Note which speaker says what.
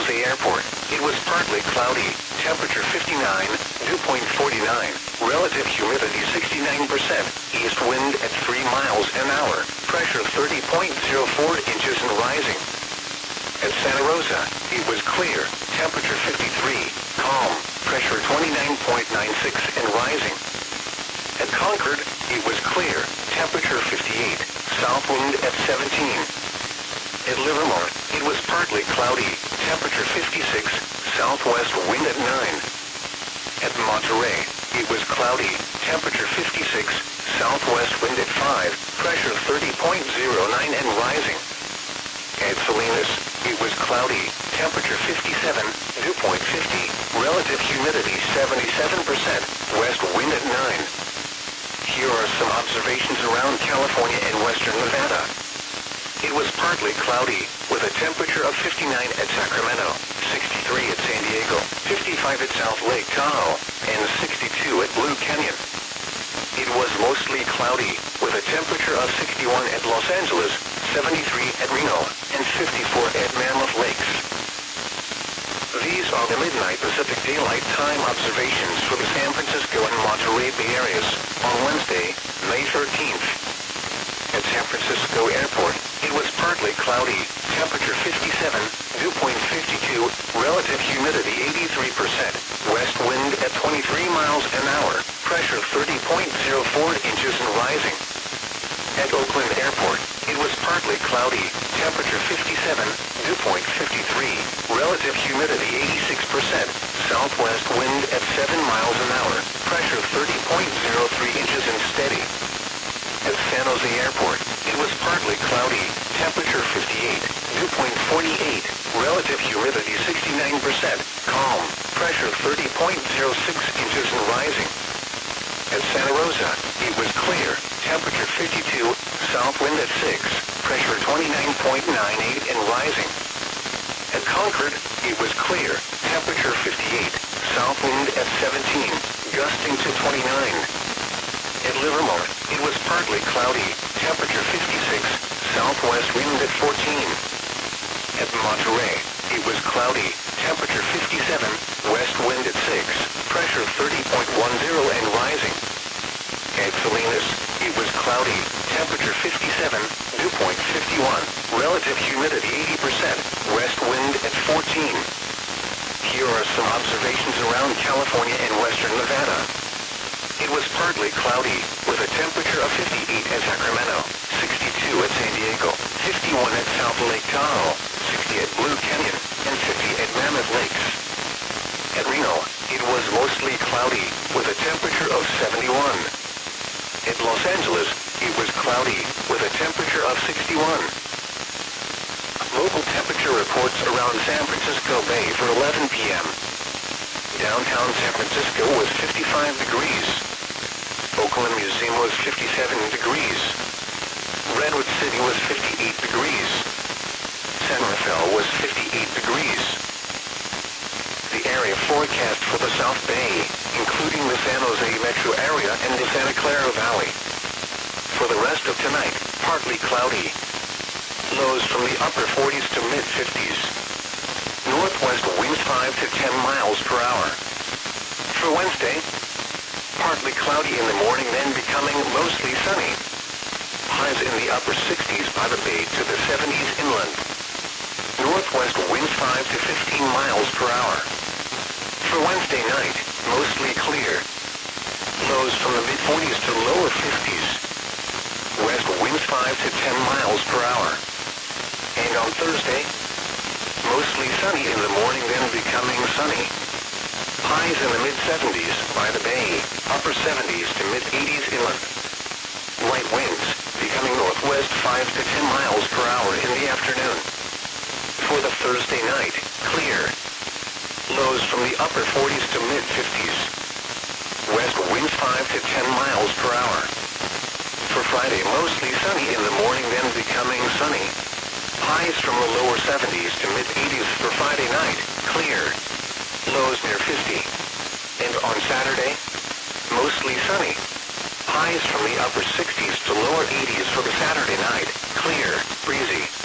Speaker 1: Jose Airport. It was partly cloudy, temperature 59, dew point 49, relative humidity 69%, east wind at 3 miles an hour, pressure 30.04 inches and rising. At Santa Rosa, it was clear, temperature 53, calm, pressure 29.96 and rising. At Concord, it was clear, temperature 58, south wind at 17. At Livermore, it was partly cloudy, temperature 56, southwest wind at 9. At Monterey, it was cloudy, temperature 56, southwest wind at 5, pressure 30.09 and rising. At Salinas, it was cloudy, temperature 57, dew point 50, relative humidity 77%, west wind at 9. Here are some observations around California and western Nevada. It was partly cloudy, with a temperature of 59 at Sacramento, 63 at San Diego, 55 at South Lake Tahoe, and 62 at Blue Canyon. It was mostly cloudy, with a temperature of 61 at Los Angeles, 73 at Reno, and 54 at Mammoth Lakes. These are the midnight Pacific Daylight Time observations for the San Francisco and Monterey Bay areas on Wednesday, May 13th. At San Francisco Airport, it was partly cloudy, temperature 57, dew point 52, relative humidity 83%, west wind at 23 miles an hour, pressure 30.04 inches and rising. At Oakland Airport, it was partly cloudy, temperature 57, dew point 53, relative humidity 86%, southwest wind at 7 miles an hour, pressure 30.03 inches and steady. At San Jose Airport, it was partly cloudy, temperature 58, dew point 48, relative humidity 69%, calm, pressure 30.06 inches and rising. At Santa Rosa, it was clear, temperature 52, south wind at 6, pressure 29.98 and rising. At Concord, it was clear, temperature 58, south wind at 17, gusting to 29. At Livermore, it was partly cloudy, temperature 56, southwest wind at 14. At Monterey, it was cloudy, temperature 57, west wind at 6, pressure 30.10 and rising. At Salinas, it was cloudy, temperature 57, dew point 51, relative humidity 80%, west wind at 14. Here are some observations around California and western Nevada. It was partly cloudy, with a temperature of 58 at Sacramento, 62 at San Diego, 51 at South Lake Tahoe, 60 at Blue Canyon, and 50 at Mammoth Lakes. At Reno, it was mostly cloudy, with a temperature of 71. At Los Angeles, it was cloudy, with a temperature of 61. Local temperature reports around San Francisco Bay for 11 p.m. Downtown San Francisco was 55 degrees. Oakland Museum was 57 degrees. Redwood City was 58 degrees. San Rafael was 58 degrees. The area forecast for the South Bay, including the San Jose metro area and the Santa Clara Valley. For the rest of tonight, partly cloudy. Lows from the upper 40s to mid-50s. Northwest winds 5 to 10 miles per hour. For Wednesday, partly cloudy in the morning, then becoming mostly sunny. Highs in the upper 60s by the bay to the 70s inland. Northwest winds 5 to 15 miles per hour. For Wednesday night, mostly clear. Lows from the mid-40s to lower 50s. West winds 5 to 10 miles per hour. And on Thursday, mostly sunny in the morning, then becoming sunny. Highs in the mid-70s by the bay, upper 70s to mid-80s inland. Light winds, becoming northwest 5 to 10 miles per hour in the afternoon. For the Thursday night, clear. Lows from the upper 40s to mid-50s. West winds 5 to 10 miles per hour. For Friday, mostly sunny in the morning, then becoming sunny. Highs from the lower 70s to mid-80s for Friday night, clear. Lows near 50. And on Saturday, mostly sunny. Highs from the upper 60s to lower 80s for the Saturday night, clear, breezy.